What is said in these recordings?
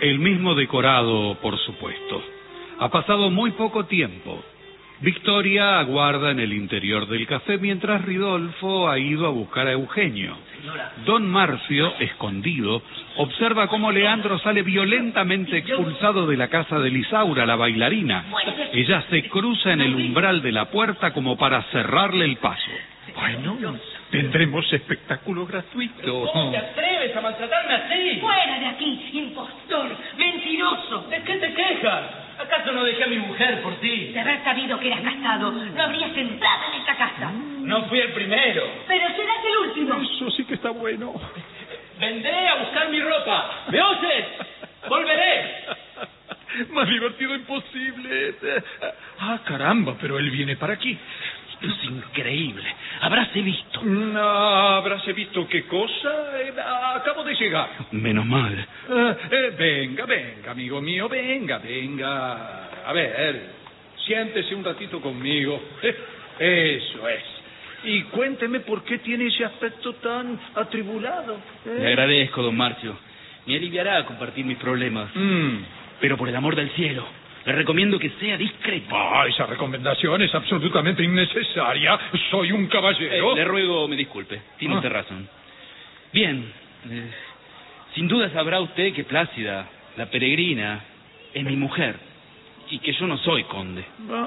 El mismo decorado, por supuesto. Ha pasado muy poco tiempo. Victoria aguarda en el interior del café mientras Ridolfo ha ido a buscar a Eugenio. Don Marcio, escondido, observa cómo Leandro sale violentamente expulsado de la casa de Lisaura, la bailarina. Ella se cruza en el umbral de la puerta como para cerrarle el paso. Bueno, tendremos espectáculo gratuito. ¿Cómo te atreves a maltratarme así? ¡Fuera de aquí, impostor, mentiroso! ¿De qué te quejas? ¿Acaso no dejé a mi mujer por ti? De haber sabido que eras casado, no habrías entrado en esta casa. No fui el primero. Pero serás el último. Eso sí que está bueno. Vendré a buscar mi ropa. ¿Me oyes? Volveré. Más divertido imposible. Ah, caramba, pero él viene para aquí. Es increíble. Habráse visto. No, habráse visto qué cosa. Acabo de llegar. Menos mal. Venga, amigo mío, venga. A ver, siéntese un ratito conmigo. Eso es. Y cuénteme por qué tiene ese aspecto tan atribulado. Le agradezco, don Marcio. Me aliviará compartir mis problemas. Pero por el amor del cielo, le recomiendo que sea discreto. Esa recomendación es absolutamente innecesaria. Soy un caballero. Le ruego me disculpe. Tiene usted razón. Bien. Sin duda sabrá usted que Plácida, la peregrina, es mi mujer. Y que yo no soy conde.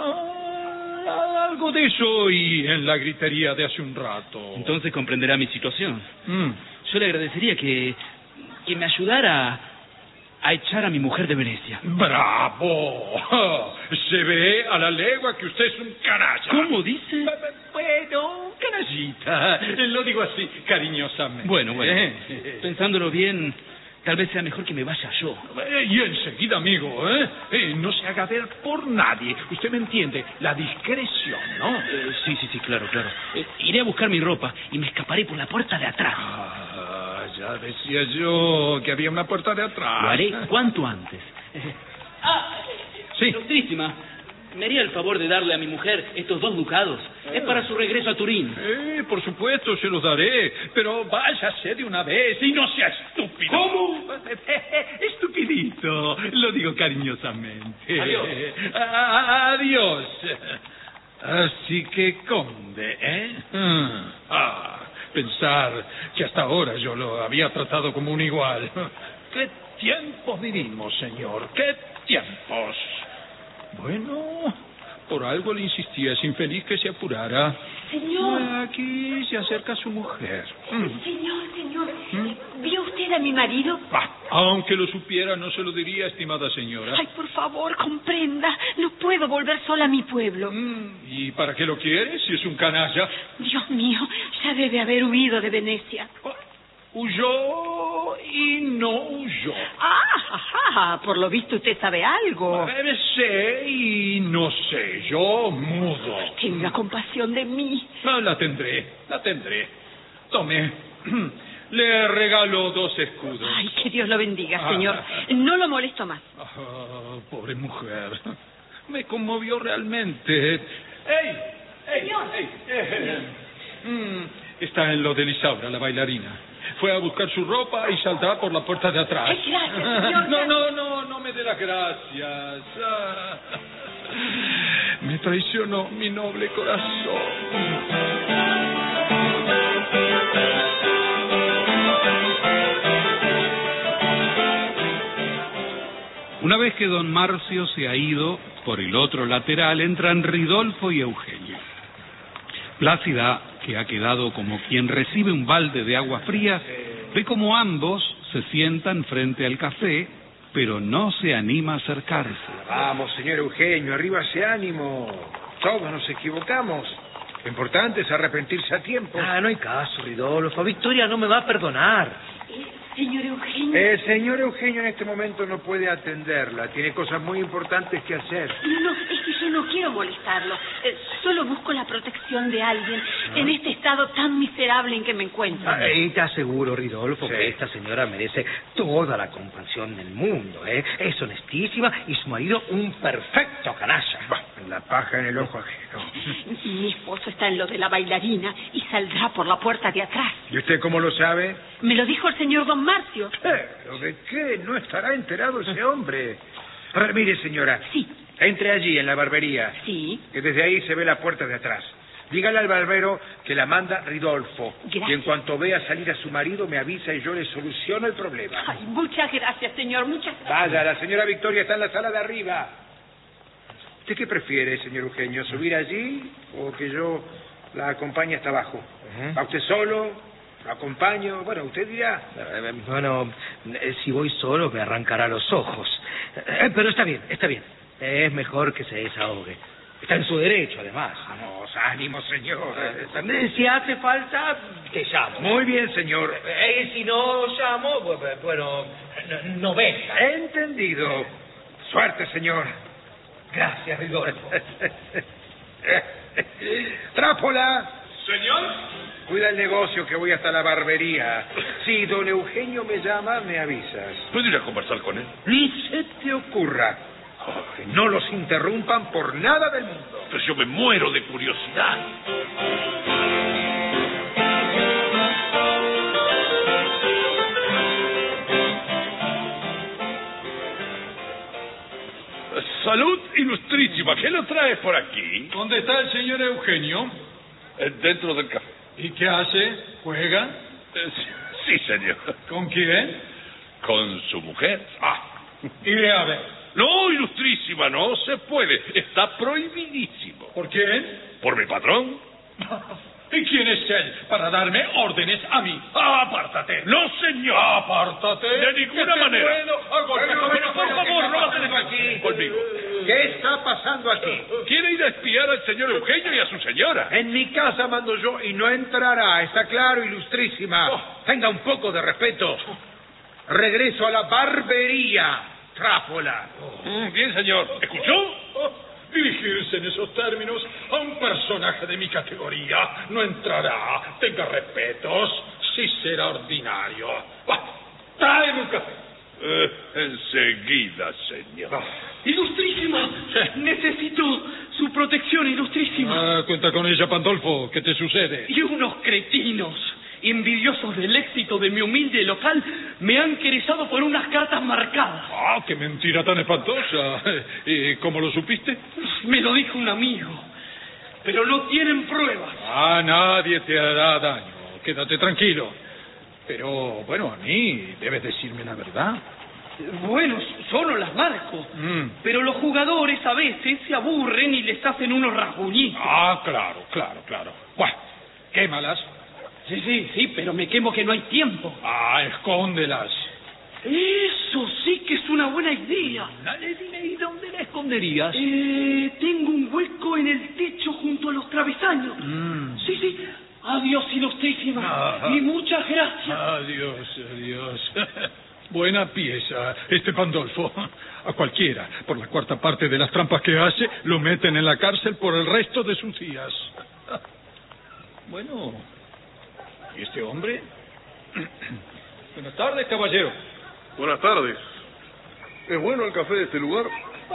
Algo de eso oí en la gritería de hace un rato. Entonces comprenderá mi situación. Yo le agradecería que me ayudara a echar a mi mujer de Venecia. ¡Bravo! Se ve a la legua que usted es un canalla. ¿Cómo dice? Bueno, canallita. Lo digo así, cariñosamente. Bueno. Pensándolo bien, tal vez sea mejor que me vaya yo. Y enseguida, amigo, no se haga ver por nadie. Usted me entiende, la discreción, ¿no? Sí, claro. Iré a buscar mi ropa y me escaparé por la puerta de atrás. Ya decía yo que había una puerta de atrás. Lo haré cuanto antes. Sí. Ilustrísima, ¿me haría el favor de darle a mi mujer estos 2 ducados? Es para su regreso a Turín. Por supuesto, se los daré. Pero váyase de una vez y no sea estúpido. ¿Cómo? Estupidito. Lo digo cariñosamente. Adiós. Adiós. Así que, conde, pensar que hasta ahora yo lo había tratado como un igual. ¿Qué tiempos vivimos, señor? ¿Qué tiempos? Bueno, por algo le insistía a ese infeliz que se apurara. Señor. Aquí se acerca su mujer. Señor. ¿Vio usted a mi marido? Aunque lo supiera, no se lo diría, estimada señora. Ay, por favor, comprenda. No puedo volver sola a mi pueblo. ¿Y para qué lo quiere, si es un canalla? Dios mío, ya debe haber huido de Venecia. Huyó y no huyó. Por lo visto usted sabe algo. Sé y no sé, yo mudo. Tenga compasión de mí. La tendré. Tome, le regalo 2 escudos. Ay, que Dios lo bendiga, señor. No lo molesto más. Pobre mujer. Me conmovió realmente. ¡Ey! Señor. Está en lo de Lisaura, la bailarina. Fue a buscar su ropa y saldrá por la puerta de atrás. Gracias, señor. No me dé las gracias. Me traicionó mi noble corazón. Una vez que don Marcio se ha ido, por el otro lateral entran Ridolfo y Eugenio. Plácida, que ha quedado como quien recibe un balde de agua fría, ve como ambos se sientan frente al café, pero no se anima a acercarse. Vamos, señor Eugenio, arriba ese ánimo. Todos nos equivocamos. Lo importante es arrepentirse a tiempo. No hay caso, Ridolfo. Victoria no me va a perdonar. Señor Eugenio. El señor Eugenio en este momento no puede atenderla. Tiene cosas muy importantes que hacer. No, es que yo no quiero molestarlo. Solo busco la protección de alguien en este estado tan miserable en que me encuentro. Y te aseguro, Ridolfo, Sí. que esta señora merece toda la comprensión del mundo, Es honestísima y su marido un perfecto canalla. La paja en el ojo ajeno. Mi esposo está en lo de la bailarina y saldrá por la puerta de atrás. ¿Y usted cómo lo sabe? Me lo dijo el señor don Marcio. ¿Pero de qué? No estará enterado ese hombre. A ver, mire, señora. Sí. Entre allí, en la barbería. Sí. Que desde ahí se ve la puerta de atrás. Dígale al barbero que la manda Ridolfo. Gracias. Y en cuanto vea salir a su marido, me avisa y yo le soluciono el problema. Ay, muchas gracias, señor, muchas gracias. Vaya, la señora Victoria está en la sala de arriba. ¿Usted qué prefiere, señor Eugenio? ¿Subir allí o que yo la acompañe hasta abajo? ¿Va usted solo? ¿Lo acompaño? Bueno, usted dirá. Bueno, si voy solo me arrancará los ojos. Pero está bien, está bien. Es mejor que se desahogue. Está en su derecho, además. Vamos, ánimo, señor. Si hace falta, te llamo. Muy bien, señor. Si no llamo, bueno, no venga. Entendido. Suerte, señor. Gracias, Ridolfo. Trápola. Señor. Cuida el negocio que voy hasta la barbería. Si don Eugenio me llama, me avisas. ¿Puedo ir a conversar con él? Ni se te ocurra. Que no los interrumpan por nada del mundo. Pues yo me muero de curiosidad. Salud ilustrísima. ¿Qué lo trae por aquí? ¿Dónde está el señor Eugenio? Dentro del café. ¿Y qué hace? ¿Juega? Sí, señor. ¿Con quién? ¿Con su mujer? Iré a ver. No, ilustrísima, no se puede. Está prohibidísimo. ¿Por quién? ¿Por mi patrón? ¿Y quién es él para darme órdenes a mí? ¡Apártate! ¡No, señor! ¡Apártate! De ninguna manera. Pero por favor, no vas a dejar aquí conmigo. ¿Qué está pasando aquí? Quiere ir a espiar al señor Eugenio y a su señora. En mi casa mando yo y no entrará. ¿Está claro, ilustrísima? Tenga un poco de respeto. Regreso a la barbería. Trápola. Bien, señor. ¿Escuchó? Dirigirse en esos términos a un personaje de mi categoría no entrará. Tenga respetos. Sí será ordinario. Tráeme un café. Enseguida, señor. Ilustrísima, necesito su protección, ilustrísima. Cuenta con ella, Pandolfo. ¿Qué te sucede? Y unos cretinos, envidiosos del éxito de mi humilde local, me han querellado por unas cartas marcadas. ¡Qué mentira tan espantosa! ¿Y cómo lo supiste? Me lo dijo un amigo, pero no tienen pruebas. Nadie te hará daño. Quédate tranquilo. Pero, bueno, a mí debes decirme la verdad. Bueno, yo no las marco, pero los jugadores a veces se aburren y les hacen unos rasguñitos. Claro. Bueno, quémalas. Sí, pero me quemo que no hay tiempo. Escóndelas. Eso sí que es una buena idea. Dale, dime, ¿y dónde la esconderías? Tengo un hueco en el techo junto a los travesaños. Sí. Adiós, ilustrísima. Y muchas gracias. Adiós. Buena pieza, Pandolfo. A cualquiera, por la cuarta parte de las trampas que hace, lo meten en la cárcel por el resto de sus días. Bueno, ¿y este hombre? Buenas tardes, caballero. Buenas tardes. ¿Es bueno el café de este lugar?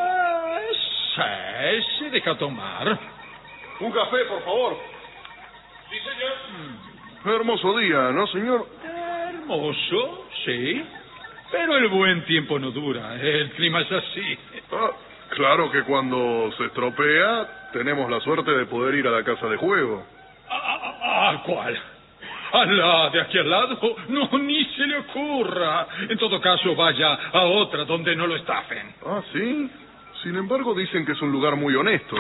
Se deja tomar. Un café, por favor. Sí, señor. Hermoso día, ¿no, señor? Hermoso, sí. Pero el buen tiempo no dura. El clima es así. Claro que cuando se estropea, tenemos la suerte de poder ir a la casa de juego. ¿Cuál? ¿A la de aquí al lado? No, ni se le ocurra. En todo caso, vaya a otra donde no lo estafen. ¿Sí? Sin embargo, dicen que es un lugar muy honesto.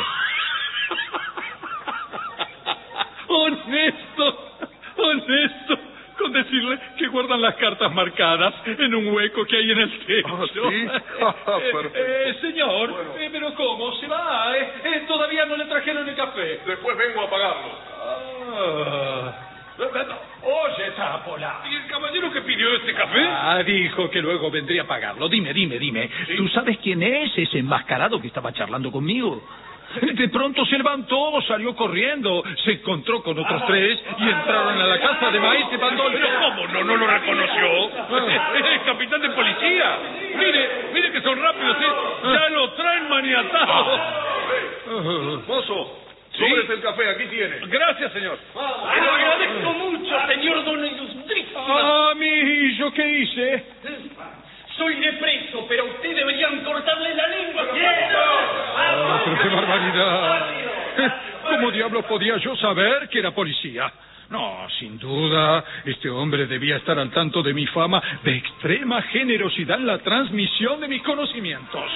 Honesto, con decirle que guardan las cartas marcadas en un hueco que hay en el techo. ¿Sí? Perfecto. Señor, bueno. ¿Pero cómo? ¿Se va? Todavía no le trajeron el café. Después vengo a pagarlo. Oye, Trápola. ¿Y el caballero que pidió este café? Dijo que luego vendría a pagarlo. Dime. ¿Sí? ¿Tú sabes quién es ese enmascarado que estaba charlando conmigo? De pronto se levantó, salió corriendo, se encontró con otros tres y entraron a la casa de Maese Pandolfo. ¿Pero cómo? ¿No lo reconoció? Es el capitán de policía. Mire que son rápidos, Ya lo traen maniatado. Mozo, ¿Sí? sóbrese el café, aquí tiene. Gracias, señor. Lo agradezco mucho, señor don Ilustrísimo. Ah, mi, ¿yo qué hice? Soy de preso, pero a usted deberían cortarle la lengua. Ah, pero qué barbaridad. ¿Cómo diablos podía yo saber que era policía? No, sin duda, este hombre debía estar al tanto de mi fama de extrema generosidad en la transmisión de mis conocimientos.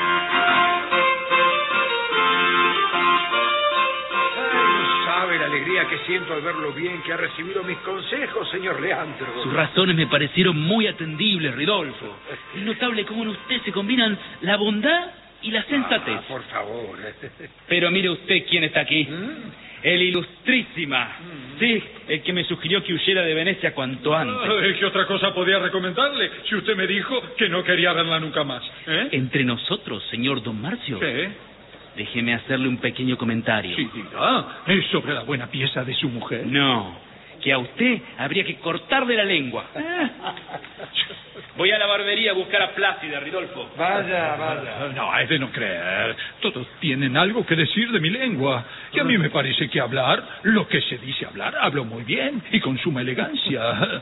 No sabe la alegría que siento al ver lo bien que ha recibido mis consejos, señor Leandro. Sus razones me parecieron muy atendibles, Ridolfo. Es notable cómo en usted se combinan la bondad y la sensatez. Por favor. Pero mire usted quién está aquí. El ilustrísima. Sí, el que me sugirió que huyera de Venecia cuanto antes. ¿Qué otra cosa podía recomendarle si usted me dijo que no quería verla nunca más? Entre nosotros, señor Don Marcio. ¿Qué? Déjeme hacerle un pequeño comentario. Sí, diga. ¿Es sobre la buena pieza de su mujer? No, que a usted habría que cortarle la lengua. Voy a la barbería a buscar a Plácida, Ridolfo. Vaya. No, es de no creer. Todos tienen algo que decir de mi lengua. Y a mí me parece que hablar, lo que se dice hablar, hablo muy bien y con suma elegancia.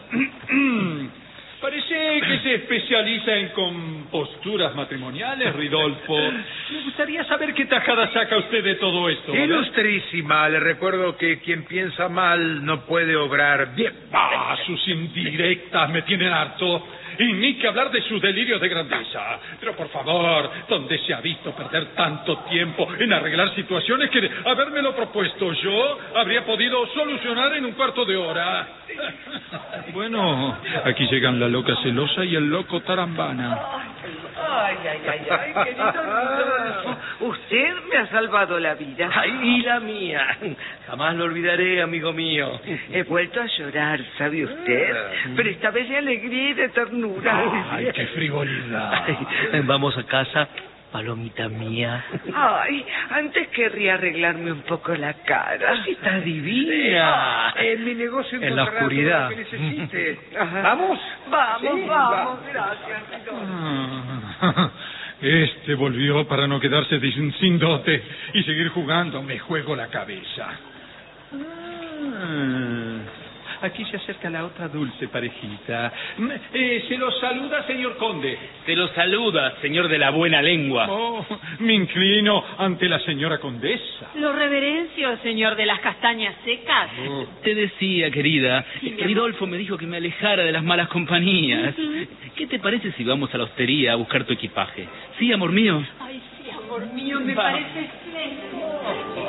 Parece que se especializa en composturas matrimoniales, Ridolfo. Me gustaría saber qué tajada saca usted de todo esto. Ilustrísima, le recuerdo que quien piensa mal no puede obrar bien. Sus indirectas me tienen harto. Y ni que hablar de sus delirios de grandeza. Pero por favor, ¿dónde se ha visto perder tanto tiempo en arreglar situaciones que, de habérmelo propuesto yo, habría podido solucionar en un cuarto de hora? Bueno, aquí llegan la loca celosa y el loco tarambana. Ay, querido Ridolfo, usted me ha salvado la vida. Ay, y la mía. Jamás lo olvidaré, amigo mío. He vuelto a llorar, ¿sabe usted? Pero esta vez de alegría y de ternura. Ay, qué frivolidad. Ay, vamos a casa, palomita mía. Ay, antes querría arreglarme un poco la cara. Sí, está divina. En mi negocio En la encontrará oscuridad. todo lo que necesite. Ajá. ¿Vamos? Vamos, gracias, Ridolfo. Este volvió para no quedarse sin dote y seguir jugando. Me juego la cabeza. Aquí se acerca la otra dulce parejita. Se lo saluda, señor conde. Se lo saluda, señor de la buena lengua. Oh, me inclino ante la señora condesa. Lo reverencio, señor de las castañas secas. Te decía, querida, Ridolfo me dijo que me alejara de las malas compañías. ¿Qué te parece si vamos a la hostería a buscar tu equipaje? ¿Sí, amor mío? Ay, sí, amor mío, me parece espléndido.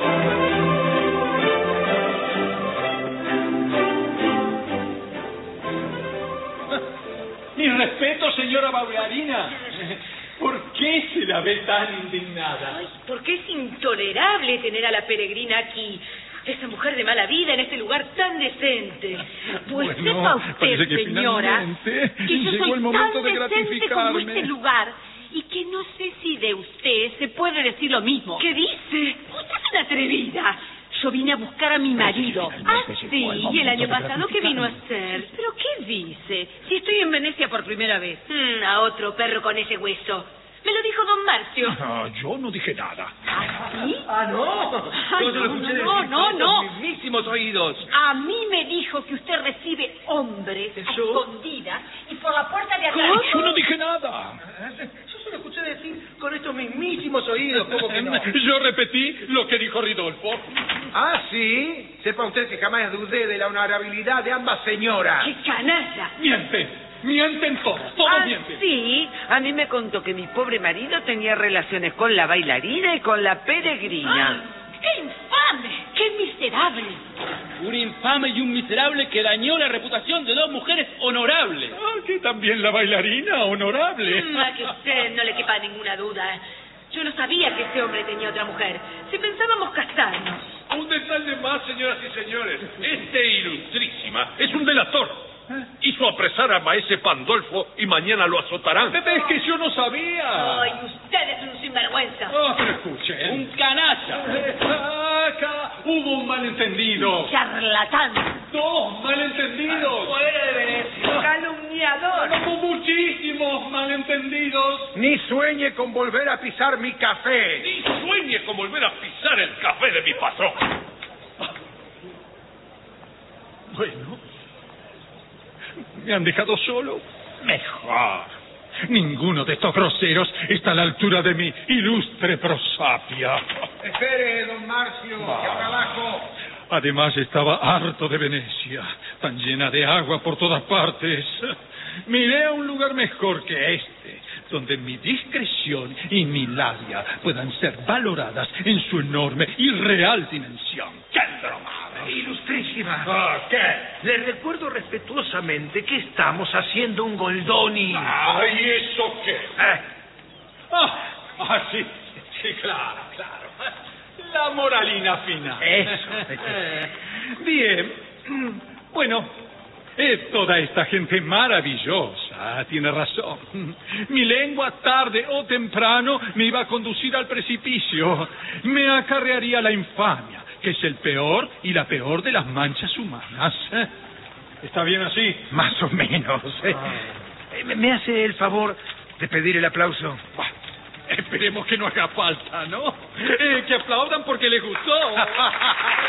Mi respeto, señora bailarina. ¿Por qué se la ve tan indignada? Ay, porque es intolerable tener a la peregrina aquí. Esa mujer de mala vida en este lugar tan decente. Pues Bueno, sepa usted, parece que señora, finalmente que yo llegó soy el momento tan de decente como gratificarme. este lugar y que no sé si de usted se puede decir lo mismo. ¿Qué dice? Usted es una atrevida. Yo vine a buscar a mi marido. Ah, sí, y el año pasado, ¿qué vino a hacer? ¿Pero qué dice? Si estoy en Venecia por primera vez. A otro perro con ese hueso. Me lo dijo don Marcio. No, yo no dije nada. ¿Ah, sí? No. Ay, Yo se lo escuché decir con no. mis mismísimos oídos. A mí me dijo que usted recibe hombres a escondidas y por la puerta de atrás. Yo no dije nada. Yo se lo escuché decir con estos mismísimos oídos. ¿Cómo que no? Yo repetí lo que dijo Ridolfo. Ah, sí. Sepa usted que jamás dudé de la honorabilidad de ambas señoras. ¡Qué canalla! Mienten todos mienten. Sí, a mí me contó que mi pobre marido tenía relaciones con la bailarina y con la peregrina. ¡Qué infame! ¡Qué miserable! Un infame y un miserable que dañó la reputación de dos mujeres honorables. Que también la bailarina, honorable. A que usted no le quepa ninguna duda. Yo no sabía que ese hombre tenía otra mujer. Si pensábamos casarnos. Un detalle más, señoras y señores. Este ilustrísima es un delator. Hizo apresar a maese Pandolfo y mañana lo azotarán. Es que yo no sabía. Ay, usted es un sinvergüenza. Pero escuchen. Un canalla. Acá hubo un malentendido. Charlatán. Dos malentendidos. ¡Calumniador! Hubo muchísimos malentendidos. Ni sueñe con volver a pisar mi café. Ni sueñe con volver a pisar el café de mi patrón. ¿Me han dejado solo? Mejor. Ninguno de estos groseros está a la altura de mi ilustre prosapia. Espere, don Marcio, que ahora abajo. Además estaba harto de Venecia, tan llena de agua por todas partes. Miré a un lugar mejor que este, donde mi discreción y mi labia puedan ser valoradas en su enorme y real dimensión. ¡Qué dromada! Ilustrísima. ¿Qué? Le recuerdo respetuosamente que estamos haciendo un Goldoni. ¿Y eso qué? Sí, claro. La moralina final. Eso. Bien. Bueno, toda esta gente maravillosa tiene razón. Mi lengua tarde o temprano me iba a conducir al precipicio. Me acarrearía la infamia, que es el peor y la peor de las manchas humanas. ¿Está bien así? Más o menos. ¿Me hace el favor de pedir el aplauso? Esperemos que no haga falta, ¿no? Que aplaudan porque les gustó.